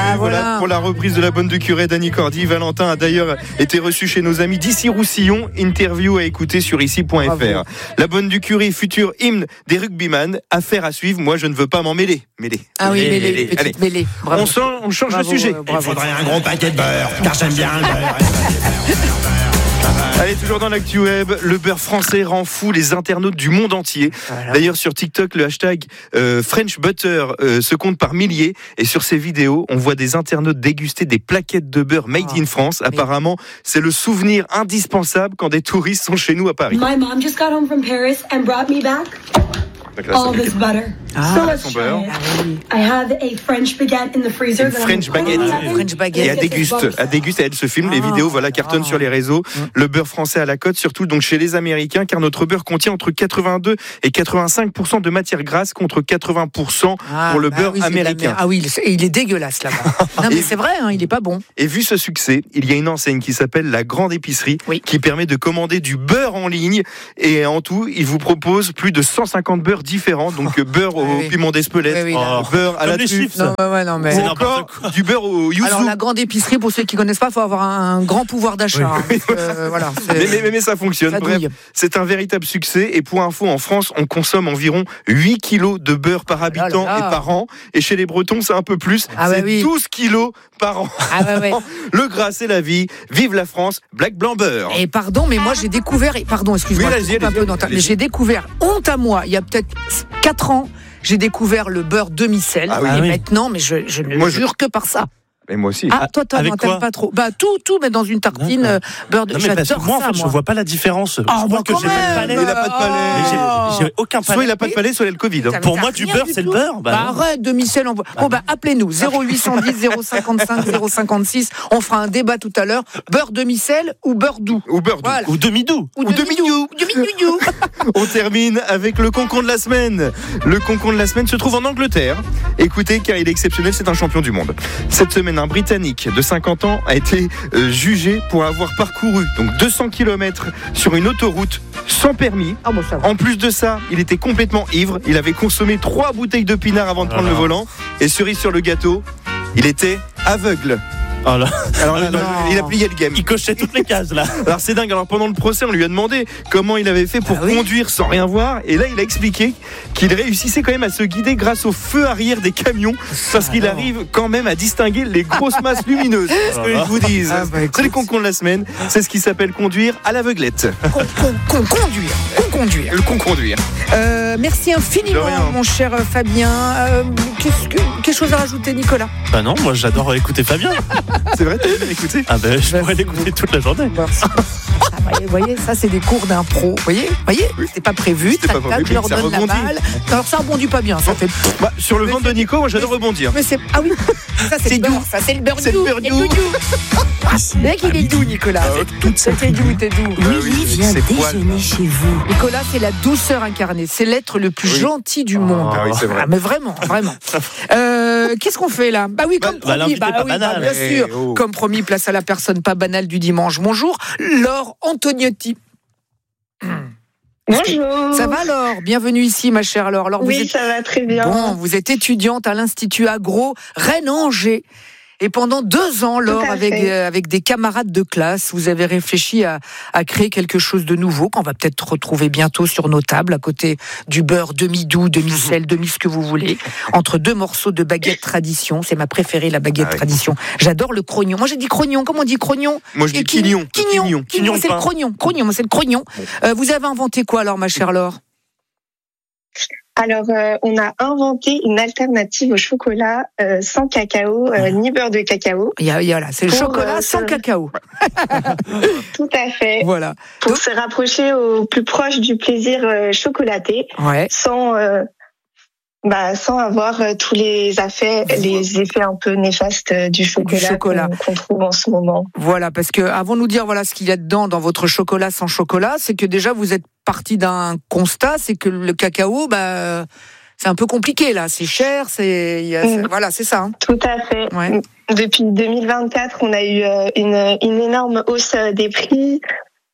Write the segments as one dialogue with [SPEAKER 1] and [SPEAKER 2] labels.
[SPEAKER 1] voilà, pour la reprise de La Bonne du Curé d'Annie Cordy. Valentin a d'ailleurs été reçu chez nos amis d'ici Roussillon. Interview à écouter sur ici.fr. La Bonne du Curé, futur hymne des rugbyman. Affaire à suivre. Moi, je ne veux pas m'en mêler.
[SPEAKER 2] Ah oui, mêler.
[SPEAKER 1] Allez, on change de sujet.
[SPEAKER 3] Il faudrait un gros paquet de beurre, car j'aime bien le beurre.
[SPEAKER 1] Allez, toujours dans l'actu web, le beurre français rend fou les internautes du monde entier. Voilà. D'ailleurs, sur TikTok, le hashtag French Butter se compte par milliers. Et sur ces vidéos, on voit des internautes déguster des plaquettes de beurre made in France. Apparemment, c'est le souvenir indispensable quand des touristes sont chez nous à Paris.
[SPEAKER 4] My mom just got home from Paris and brought me back all this butter. So let's try it. I have a French baguette in the freezer.
[SPEAKER 1] Une French baguette. Et à déguste, elle se filme. Les vidéos cartonnent sur les réseaux. Le beurre français à la cote, surtout donc chez les Américains, car notre beurre contient entre 82 et 85% de matière grasse contre 80% pour le beurre américain.
[SPEAKER 2] Ah oui, il est dégueulasse là-bas. Non mais c'est vrai, il est pas bon.
[SPEAKER 1] Et vu ce succès, il y a une enseigne qui s'appelle La Grande Épicerie, qui permet de commander du beurre en ligne. Et en tout, il vous propose plus de 150 beurres différents. Donc beurre au piment d'Espelette, beurre à la truffe, ou encore du beurre au yuzu.
[SPEAKER 2] Alors la Grande Épicerie, pour ceux qui connaissent pas, il faut avoir un grand pouvoir d'achat. Voilà,
[SPEAKER 1] mais ça fonctionne. Bref, c'est un véritable succès. Et pour info, en France, on consomme environ 8 kilos de beurre par habitant et par an. Et chez les Bretons, c'est un peu plus. C'est 12 kilos par an. Le gras, c'est la vie. Vive la France. Black Blanc Beurre.
[SPEAKER 2] Et pardon, mais moi j'ai découvert, excuse-moi, mais j'ai découvert, honte à moi, il y a peut-être 4 ans, j'ai découvert le beurre demi-sel. Maintenant, mais je ne jure que par ça.
[SPEAKER 1] Et moi aussi.
[SPEAKER 2] Ah, toi, non, t'aimes pas trop. Tout, mais dans une tartine, beurre de.
[SPEAKER 5] J'adore moi, en fait, je vois pas la différence. Je crois que j'ai pas de palais.
[SPEAKER 1] Il a pas de palais.
[SPEAKER 5] J'ai aucun palais.
[SPEAKER 1] Soit il a pas de palais, soit il a le Covid.
[SPEAKER 5] Pour moi, du beurre, c'est le beurre.
[SPEAKER 2] Arrête, demi-sel. Appelez-nous 0810 055 056. On fera un débat tout à l'heure. Beurre demi-sel ou beurre doux.
[SPEAKER 5] Ou demi-doux.
[SPEAKER 2] Ou demi-doux.
[SPEAKER 1] On termine avec le concon de la semaine. Le concon de la semaine se trouve en Angleterre. Écoutez, car il est exceptionnel, c'est un champion du monde. Cette semaine, un Britannique de 50 ans a été jugé pour avoir parcouru donc 200 km sur une autoroute sans permis. En plus de ça, il était complètement ivre. Il avait consommé 3 bouteilles de pinard avant de prendre le volant. Et cerise sur le gâteau, il était aveugle. Alors il a plié le game.
[SPEAKER 5] Il cochait toutes les cases là.
[SPEAKER 1] Alors c'est dingue. Alors pendant le procès, on lui a demandé comment il avait fait pour conduire sans rien voir. Et là, il a expliqué qu'il réussissait quand même à se guider grâce au feu arrière des camions, parce qu'il arrive quand même à distinguer les grosses masses lumineuses. C'est ce que je vous dis. C'est le concon de la semaine. C'est ce qui s'appelle conduire à l'aveuglette.
[SPEAKER 2] Conduire.
[SPEAKER 1] Le conduire.
[SPEAKER 2] Merci infiniment, mon cher Fabien. Quelque chose à rajouter, Nicolas?
[SPEAKER 5] Non, moi j'adore écouter Fabien.
[SPEAKER 1] C'est vrai, t'as bien écouté?
[SPEAKER 5] Je pourrais l'écouter toute la journée.
[SPEAKER 2] Vous voyez, ça c'est des cours d'impro. Vous voyez, c'était pas prévu. Je leur donne la balle. Alors ça rebondit pas bien. Ça fait.
[SPEAKER 1] Sur le ventre de Nico, moi j'adore rebondir.
[SPEAKER 2] Mais ça c'est le beurre. Ça c'est le beurre doux. Le mec il est doux, Nicolas. T'es doux.
[SPEAKER 4] Oui, viens déjeuner chez vous.
[SPEAKER 2] Nicolas, c'est la douceur incarnée. C'est l'être le plus gentil du monde.
[SPEAKER 1] Ah oui, c'est vrai.
[SPEAKER 2] Mais vraiment. Qu'est-ce qu'on fait là? Comme promis. Bien sûr. Comme promis, place à la personne pas banale du dimanche. Bonjour, Laure Antoniotti.
[SPEAKER 6] Bonjour.
[SPEAKER 2] Ça va Laure? Bienvenue ici ma chère Laure.
[SPEAKER 6] Ça va très bien.
[SPEAKER 2] Bon, vous êtes étudiante à l'Institut Agro Rennes-Angers. Et pendant 2 ans, Laure, avec des camarades de classe, vous avez réfléchi à créer quelque chose de nouveau qu'on va peut-être retrouver bientôt sur nos tables, à côté du beurre demi-doux, demi-sel, demi-ce que vous voulez, entre 2 morceaux de baguette tradition. C'est ma préférée, la baguette tradition. J'adore le crognon. Moi, j'ai dit crognon. Comment on dit crognon?
[SPEAKER 1] Moi, je dis quignon.
[SPEAKER 2] Quignon, c'est le crognon. Moi, c'est le crognon. Vous avez inventé quoi, alors, ma chère Laure?
[SPEAKER 6] Alors, on a inventé une alternative au chocolat sans cacao, ni beurre de cacao.
[SPEAKER 2] C'est le chocolat sans cacao.
[SPEAKER 6] Tout à fait.
[SPEAKER 2] Voilà.
[SPEAKER 6] Pour se rapprocher au plus proche du plaisir chocolaté, sans avoir tous les effets un peu néfastes du chocolat. Qu'on trouve en ce moment.
[SPEAKER 2] Voilà, parce que avant de nous dire ce qu'il y a dedans dans votre chocolat sans chocolat, c'est que déjà vous êtes parti d'un constat, c'est que le cacao, c'est un peu compliqué là, c'est cher, voilà, c'est ça.
[SPEAKER 6] Tout à fait. Ouais. Depuis 2024, on a eu une énorme hausse des prix,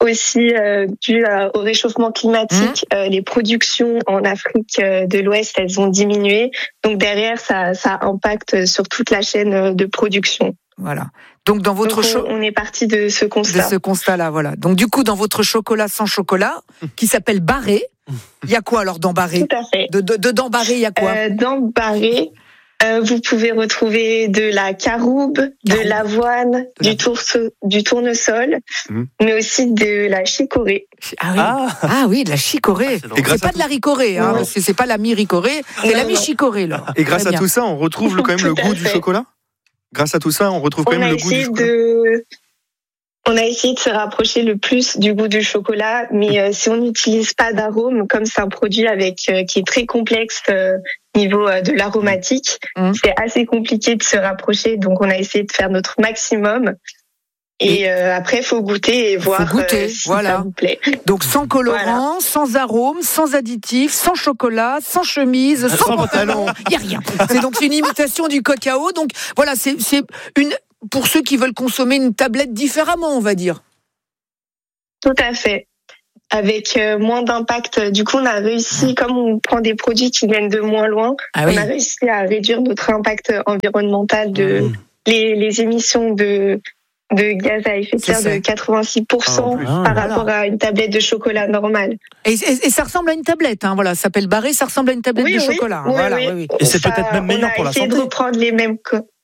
[SPEAKER 6] aussi dû au réchauffement climatique. Les productions en Afrique de l'Ouest, elles ont diminué. Donc derrière, ça impacte sur toute la chaîne de production.
[SPEAKER 2] Voilà. Donc dans votre
[SPEAKER 6] on est parti de ce constat.
[SPEAKER 2] De ce constat-là, voilà. Donc du coup, dans votre chocolat sans chocolat, qui s'appelle Barré, il y a quoi alors dans Barré ?
[SPEAKER 6] Tout à fait.
[SPEAKER 2] Dans Barré, il y a quoi ?
[SPEAKER 6] Dans Barré, vous pouvez retrouver de la caroube, de l'avoine, du tournesol, mais aussi de la chicorée.
[SPEAKER 2] Ah oui, de la chicorée. C'est pas de la ricorée, hein, parce que c'est pas la mi-ricorée, c'est la mi-chicorée là.
[SPEAKER 1] Et grâce à tout ça, on retrouve quand même le goût du chocolat ? Grâce à tout ça, on retrouve quand même le goût du chocolat.
[SPEAKER 6] On a essayé de se rapprocher le plus du goût du chocolat, mais si on n'utilise pas d'arôme, comme c'est un produit qui est très complexe niveau de l'aromatique, c'est assez compliqué de se rapprocher. Donc on a essayé de faire notre maximum. Et après, faut goûter et voir si ça vous plaît.
[SPEAKER 2] Donc sans colorant, sans arôme, sans additifs, sans chocolat, sans chemise, sans pantalon. Il y a rien. C'est une imitation du cacao. Donc voilà, c'est une pour ceux qui veulent consommer une tablette différemment, on va dire.
[SPEAKER 6] Tout à fait. Avec moins d'impact. Du coup, on a réussi, comme on prend des produits qui viennent de moins loin, on a réussi à réduire notre impact environnemental les émissions de gaz à effet de serre de 86% par rapport à une tablette de chocolat normale.
[SPEAKER 2] Et ça ressemble à une tablette, hein, voilà, ça s'appelle Barré, ça ressemble à une tablette de chocolat.
[SPEAKER 6] Oui,
[SPEAKER 2] voilà,
[SPEAKER 6] oui.
[SPEAKER 5] Et c'est peut-être même meilleur pour la santé.
[SPEAKER 6] On a essayé de reprendre les mêmes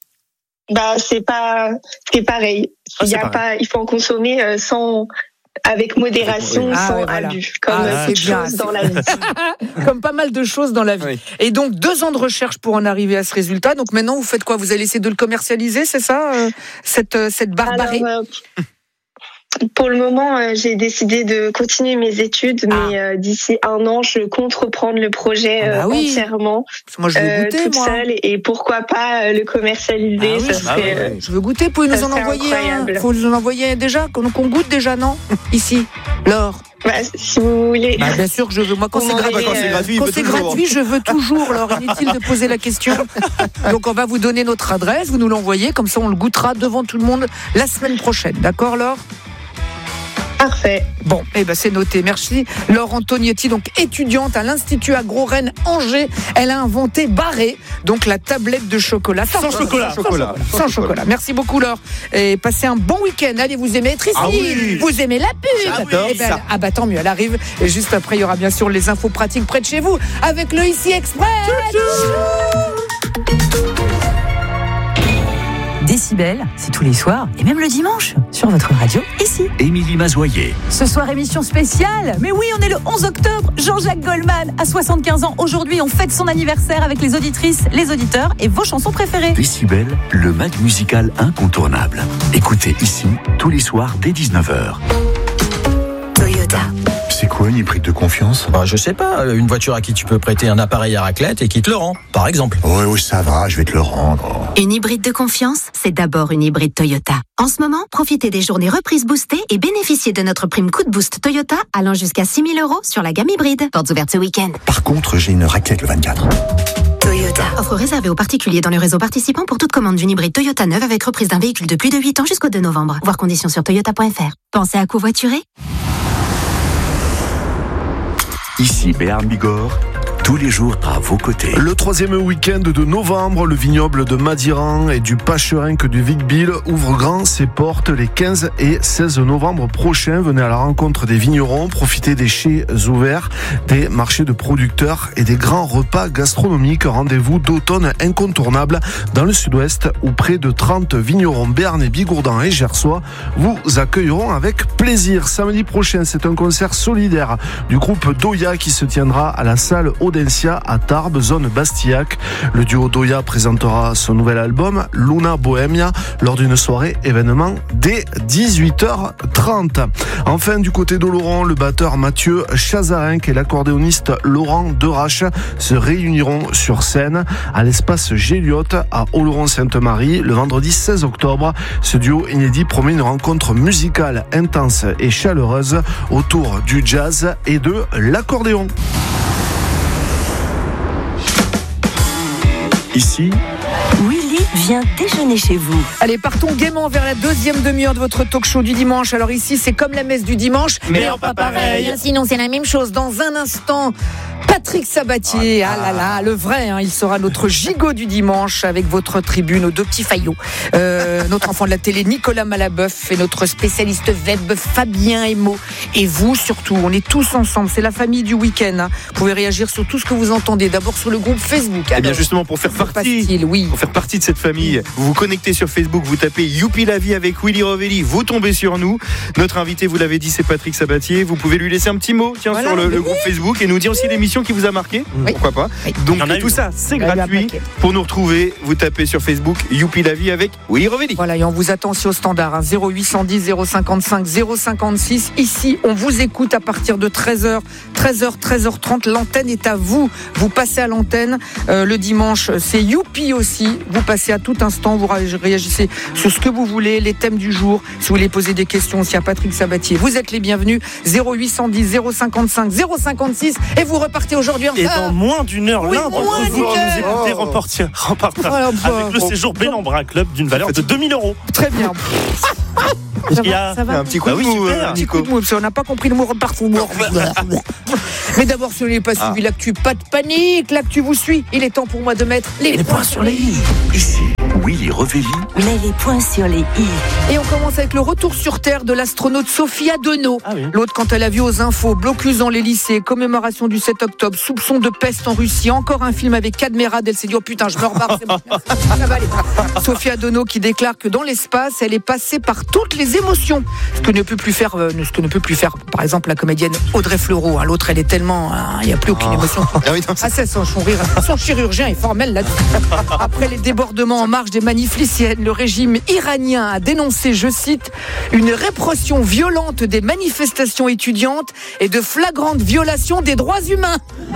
[SPEAKER 6] c'est pareil. Il faut en consommer avec modération, sans abus, comme toute chose dans la vie.
[SPEAKER 2] Comme pas mal de choses dans la vie. Oui. Et donc 2 ans de recherche pour en arriver à ce résultat. Donc maintenant, vous faites quoi ? Vous allez essayer de le commercialiser, c'est ça, cette barre Barré ?
[SPEAKER 6] Pour le moment, j'ai décidé de continuer mes études, mais d'ici 1 an, je compte reprendre le projet entièrement,
[SPEAKER 2] moi, je veux goûter,
[SPEAKER 6] toute seule, et pourquoi pas le commercialiser.
[SPEAKER 2] Je veux goûter. Pouvez nous en envoyer un ? Faut nous en envoyer déjà, qu'on goûte déjà, non ? Ici, Laure.
[SPEAKER 6] Si vous voulez.
[SPEAKER 2] Bien sûr que je veux. Moi, quand c'est gratuit, je veux toujours. Alors, inutile de poser la question. Donc, on va vous donner notre adresse, vous nous l'envoyez, comme ça, on le goûtera devant tout le monde la semaine prochaine. D'accord, Laure ?
[SPEAKER 6] Parfait.
[SPEAKER 2] Bon, c'est noté. Merci. Laure Antonietti, donc étudiante à l'Institut Agro Rennes Angers. Elle a inventé Barré, donc la tablette de chocolat. Sans chocolat. Merci beaucoup, Laure. Et passez un bon week-end. Allez, vous aimez être ici. Vous aimez la pub. Tant mieux, elle arrive. Et juste après, il y aura bien sûr les infos pratiques près de chez vous avec le Ici Express.
[SPEAKER 7] Décibel, c'est tous les soirs et même le dimanche sur votre radio ici.
[SPEAKER 3] Émilie Mazoyer.
[SPEAKER 7] Ce soir, émission spéciale. Mais oui, on est le 11 octobre. Jean-Jacques Goldman a 75 ans. Aujourd'hui, on fête son anniversaire avec les auditrices, les auditeurs et vos chansons préférées.
[SPEAKER 3] Décibel, le mag musical incontournable. Écoutez ici tous les soirs dès 19h.
[SPEAKER 7] Toyota.
[SPEAKER 8] C'est quoi une hybride de confiance ?
[SPEAKER 9] Je sais pas, une voiture à qui tu peux prêter un appareil à raclette et qui te le rend, par exemple.
[SPEAKER 8] Oui, ça va, je vais te le rendre.
[SPEAKER 10] Une hybride de confiance, c'est d'abord une hybride Toyota. En ce moment, profitez des journées reprises boostées et bénéficiez de notre prime coup de boost Toyota allant jusqu'à 6 000 € sur la gamme hybride. Portes ouvertes ce week-end.
[SPEAKER 8] Par contre, j'ai une raclette le 24.
[SPEAKER 10] Toyota. Offre réservée aux particuliers dans le réseau participant pour toute commande d'une hybride Toyota neuve avec reprise d'un véhicule de plus de 8 ans jusqu'au 2 novembre. Voir conditions sur toyota.fr. Pensez à covoiturer ?
[SPEAKER 3] Ici Béarn Bigorre, tous les jours à vos côtés.
[SPEAKER 11] Le 3e week-end de novembre, le vignoble de Madiran et du Pacherinck du Vic-Bilh ouvre grand ses portes les 15 et 16 novembre prochains. Venez à la rencontre des vignerons, profitez des chais ouverts, des marchés de producteurs et des grands repas gastronomiques. Rendez-vous d'automne incontournable dans le sud-ouest où près de 30 vignerons béarnais, bigourdans et gersois vous accueilleront avec plaisir. Samedi prochain, c'est un concert solidaire du groupe Doya qui se tiendra à la salle Audencia à Tarbes, zone Bastillac. Le duo Doya présentera son nouvel album Luna Bohemia lors d'une soirée événement dès 18h30. Enfin, du côté d'Oloron, le batteur Mathieu Chazarenc et l'accordéoniste Laurent Derache se réuniront sur scène à l'espace Géliot à Oloron-Sainte-Marie le vendredi 16 octobre. Ce duo inédit promet une rencontre musicale intense et chaleureuse autour du jazz et de l'accordéon.
[SPEAKER 3] Ici,
[SPEAKER 7] Willy
[SPEAKER 12] vient déjeuner chez vous.
[SPEAKER 2] Allez, partons gaiement vers la deuxième demi-heure de votre talk show du dimanche. Alors ici, c'est comme la messe du dimanche, mais pas pareil. Sinon, c'est la même chose. Dans un instant, Patrick Sabatier, ah là là, le vrai, il sera notre gigot du dimanche avec votre tribune aux deux petits faillots. Notre enfant de la télé, Nicolas Malabeuf, et notre spécialiste web, Fabien Emo. Et vous, surtout, on est tous ensemble. C'est la famille du week-end. Vous pouvez réagir sur tout ce que vous entendez. D'abord sur le groupe Facebook.
[SPEAKER 1] Eh bien, justement, pour faire partie de cette famille, vous vous connectez sur Facebook, vous tapez Youpi la vie avec Willy Rovelli, vous tombez sur nous. Notre invité, vous l'avez dit, c'est Patrick Sabatier. Vous pouvez lui laisser un petit mot, sur le groupe Facebook, et nous dire aussi l'émission qui vous a marqué. Pourquoi pas. Donc tout ça, c'est gratuit. Pour nous retrouver, vous tapez sur Facebook Youpi la vie avec Willy Rovelli.
[SPEAKER 2] Voilà, et on vous attend aussi au standard 0810 055 056. Ici, on vous écoute à partir de 13h, 13h30. L'antenne est à vous. Vous passez à l'antenne. Le dimanche, c'est Youpi aussi. Vous passez à tout instant. Vous réagissez sur ce que vous voulez, les thèmes du jour. Si vous voulez poser des questions aussi à Patrick Sabatier, vous êtes les bienvenus. 0810 055 056. Et vous repartez aujourd'hui en
[SPEAKER 5] Et dans moins d'une heure, l'un d'entre vous nous écoutez repartira avec le séjour Bellambra Club d'une valeur de 2 000 €.
[SPEAKER 2] Très bien.
[SPEAKER 1] Ça va. Un petit coup de mou, Nico.
[SPEAKER 2] On n'a pas compris le mot repartout. Mais d'abord, si vous n'avez pas suivi l'actu, pas de panique. L'actu vous suit. Il est temps pour moi de mettre les points sur les i.
[SPEAKER 3] Ici, Willy Rovelli
[SPEAKER 12] met les points sur les i.
[SPEAKER 2] Et on commence avec le retour sur Terre de l'astronaute Sophie Adenau. L'autre, quand elle a vu aux infos, blocus dans les lycées, commémoration du 7 octobre, soupçon de peste en Russie, encore un film avec Cadmerade. Elle s'est dit, oh putain, je me rebarre, c'est bon. Ça va aller. Sophie Adenau qui déclare que dans l'espace, elle est passée par toutes les émotions. Ce que ne peut plus faire, par exemple, la comédienne Audrey Fleurot. L'autre, elle est tellement, il n'y a plus aucune émotion. C'est son chirurgien est formel là-dessus. Après les débordements en marge des manifs lycéennes, le régime iranien a dénoncé, je cite, une répression violente des manifestations étudiantes et de flagrantes violations des droits humains.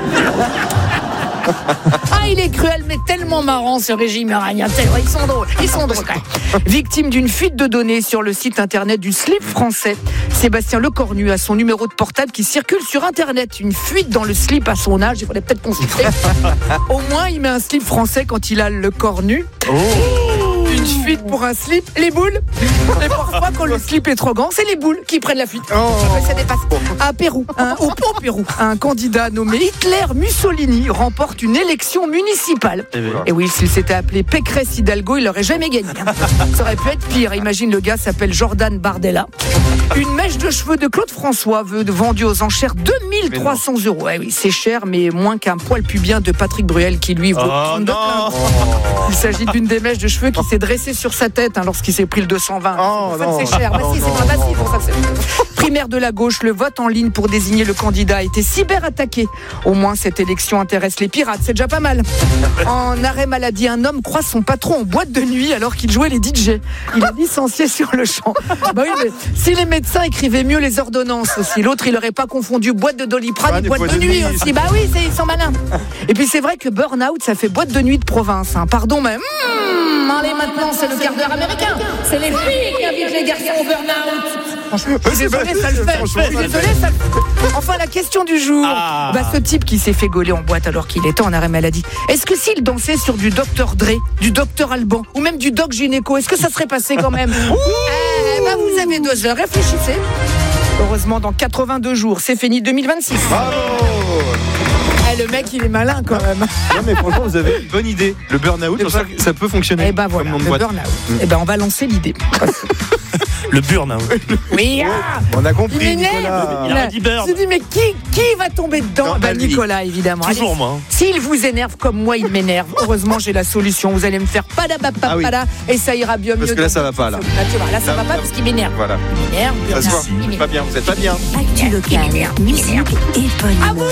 [SPEAKER 2] Il est cruel, mais tellement marrant ce régime iranien. Ils sont drôles quand même. Victime d'une fuite de données sur le site internet du slip français, Sébastien Lecornu a son numéro de portable qui circule sur internet. Une fuite dans le slip à son âge, il faudrait peut-être consulter. Au moins, il met un slip français quand il a le cornu. Une fuite pour un slip, les boules. Et parfois, quand le slip est trop grand, c'est les boules qui prennent la fuite. Ça dépasse. À Pérou, au Pérou, un candidat nommé Hitler Mussolini remporte une élection municipale. Et oui, s'il s'était appelé Pécresse Hidalgo, il n'aurait jamais gagné. Ça aurait pu être pire. Imagine, le gars s'appelle Jordan Bardella. Une mèche de cheveux de Claude François vendue aux enchères 2300 €. Oui, c'est cher, mais moins qu'un poil pubien de Patrick Bruel qui lui vaut 32 plaintes. Il s'agit d'une des mèches de cheveux qui s'est dressée sur sa tête lorsqu'il s'est pris le 220. C'est cher. C'est pas facile pour ça. Primaire de la gauche, le vote en ligne pour désigner le candidat a été cyberattaqué. Au moins, cette élection intéresse les pirates, c'est déjà pas mal. En arrêt maladie, un homme croise son patron en boîte de nuit alors qu'il jouait les DJ. Il est licencié sur le champ. Oui, mais si les médecins écrivaient mieux les ordonnances aussi, l'autre, il n'aurait pas confondu boîte de Doliprane et boîte de nuit aussi. Ils sont malins. Et puis c'est vrai que burn-out, ça fait boîte de nuit de province. Pardon, mais allez, maintenant, c'est le quart d'heure américain. C'est les filles qui invitent les garçons au burn-out. Je suis désolé, ça le fait. Enfin, la question du jour. Ce type qui s'est fait gauler en boîte alors qu'il était en arrêt maladie, est-ce que s'il dansait sur du Dr Dre, du Dr Alban ou même du Doc Gynéco, est-ce que ça serait passé quand même? Vous avez 2 heures, réfléchissez. Heureusement, dans 82 jours, c'est fini 2026.
[SPEAKER 1] Bravo.
[SPEAKER 2] Le mec, il est malin quand même.
[SPEAKER 1] Non, mais franchement, vous avez une bonne idée. Le burn-out, ça peut fonctionner.
[SPEAKER 2] Voilà, le burn-out. On va lancer l'idée.
[SPEAKER 5] Le burn-out.
[SPEAKER 2] Oui,
[SPEAKER 1] on a compris,
[SPEAKER 5] Nicolas. Il a dit burn.
[SPEAKER 2] Je me dis, mais qui va tomber dedans? Nicolas, évidemment.
[SPEAKER 5] Toujours moi.
[SPEAKER 2] S'il vous énerve comme moi, il m'énerve. Heureusement, j'ai la solution. Vous allez me faire padabapapala et ça ira bien mieux.
[SPEAKER 1] Parce que là, ça va pas. Là,
[SPEAKER 2] ça va pas parce qu'il m'énerve.
[SPEAKER 1] Voilà.
[SPEAKER 2] Il m'énerve.
[SPEAKER 1] Ça se voit. Pas bien, vous êtes pas bien.
[SPEAKER 12] Actu local, musique et
[SPEAKER 2] à vous.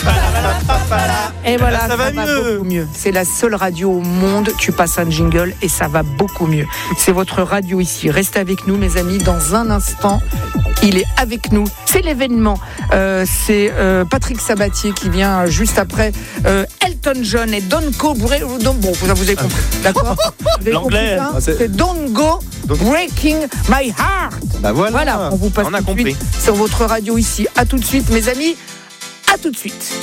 [SPEAKER 2] Et voilà, ça va beaucoup mieux. C'est la seule radio au monde. Tu passes un jingle et ça va beaucoup mieux. C'est votre radio ici. Restez avec nous, mes amis. Dans un instant, il est avec nous. C'est l'événement. C'est Patrick Sabatier qui vient juste après Elton John et Don't Go. Bon, vous avez compris. D'accord?
[SPEAKER 5] L'anglais.
[SPEAKER 2] C'est Don't Go Breaking My Heart.
[SPEAKER 1] Voilà.
[SPEAKER 2] On vous passe tout de suite sur votre radio ici. À tout de suite, mes amis. À tout de suite.